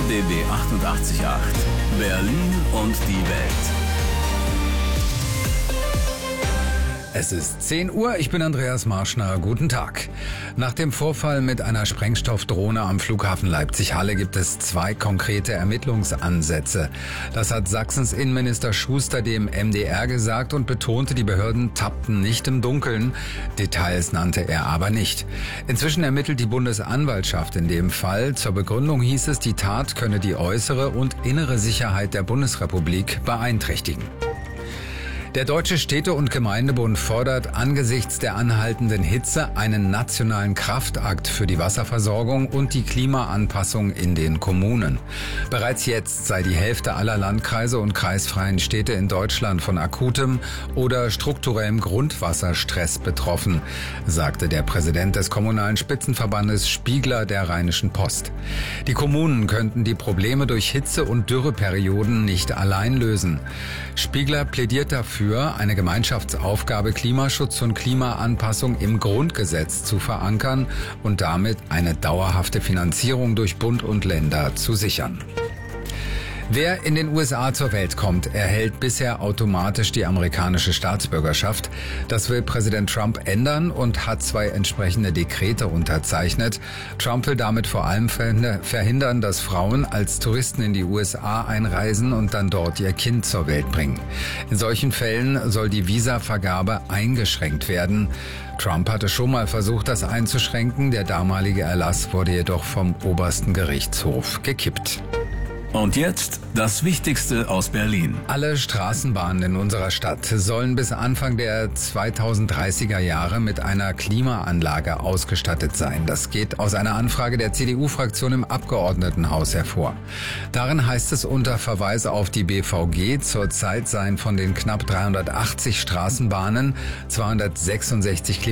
RBB 88.8 Berlin und die Welt. Es ist 10 Uhr, ich bin Andreas Marschner, guten Tag. Nach dem Vorfall mit einer Sprengstoffdrohne am Flughafen Leipzig-Halle gibt es 2 konkrete Ermittlungsansätze. Das hat Sachsens Innenminister Schuster dem MDR gesagt und betonte, die Behörden tappten nicht im Dunkeln. Details nannte er aber nicht. Inzwischen ermittelt die Bundesanwaltschaft in dem Fall. Zur Begründung hieß es, die Tat könne die äußere und innere Sicherheit der Bundesrepublik beeinträchtigen. Der Deutsche Städte- und Gemeindebund fordert angesichts der anhaltenden Hitze einen nationalen Kraftakt für die Wasserversorgung und die Klimaanpassung in den Kommunen. Bereits jetzt sei die Hälfte aller Landkreise und kreisfreien Städte in Deutschland von akutem oder strukturellem Grundwasserstress betroffen, sagte der Präsident des Kommunalen Spitzenverbandes Spiegler der Rheinischen Post. Die Kommunen könnten die Probleme durch Hitze- und Dürreperioden nicht allein lösen. Spiegler plädiert dafür, eine Gemeinschaftsaufgabe Klimaschutz und Klimaanpassung im Grundgesetz zu verankern und damit eine dauerhafte Finanzierung durch Bund und Länder zu sichern. Wer in den USA zur Welt kommt, erhält bisher automatisch die amerikanische Staatsbürgerschaft. Das will Präsident Trump ändern und hat 2 entsprechende Dekrete unterzeichnet. Trump will damit vor allem verhindern, dass Frauen als Touristen in die USA einreisen und dann dort ihr Kind zur Welt bringen. In solchen Fällen soll die Visavergabe eingeschränkt werden. Trump hatte schon mal versucht, das einzuschränken. Der damalige Erlass wurde jedoch vom obersten Gerichtshof gekippt. Und jetzt das Wichtigste aus Berlin. Alle Straßenbahnen in unserer Stadt sollen bis Anfang der 2030er Jahre mit einer Klimaanlage ausgestattet sein. Das geht aus einer Anfrage der CDU-Fraktion im Abgeordnetenhaus hervor. Darin heißt es unter Verweis auf die BVG, zurzeit seien von den knapp 380 Straßenbahnen 266